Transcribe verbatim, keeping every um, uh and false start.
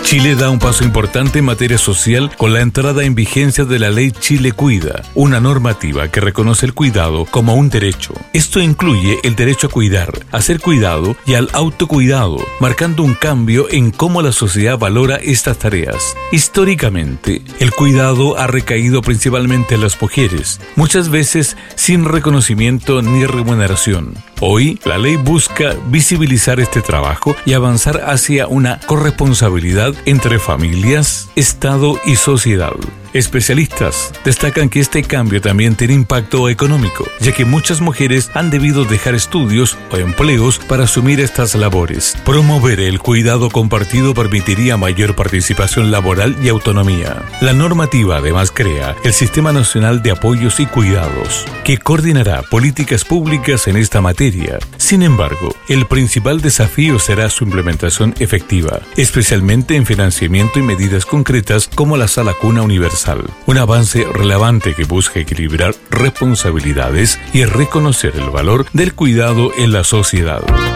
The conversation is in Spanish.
Chile da un paso importante en materia social con la entrada en vigencia de la Ley Chile Cuida, una normativa que reconoce el cuidado como un derecho. Esto incluye el derecho a cuidar, a ser cuidado y al autocuidado, marcando un cambio en cómo la sociedad valora estas tareas. Históricamente, el cuidado ha recaído principalmente en las mujeres, muchas veces sin reconocimiento ni remuneración. Hoy, la ley busca visibilizar este trabajo y avanzar hacia una corresponsabilidad entre familias, Estado y sociedad. Especialistas destacan que este cambio también tiene impacto económico, ya que muchas mujeres han debido dejar estudios o empleos para asumir estas labores. Promover el cuidado compartido permitiría mayor participación laboral y autonomía. La normativa además crea el Sistema Nacional de Apoyos y Cuidados, que coordinará políticas públicas en esta materia. Sin embargo, el principal desafío será su implementación efectiva, especialmente en financiamiento y medidas concretas como la Sala Cuna Universal. Un avance relevante que busca equilibrar responsabilidades y reconocer el valor del cuidado en la sociedad.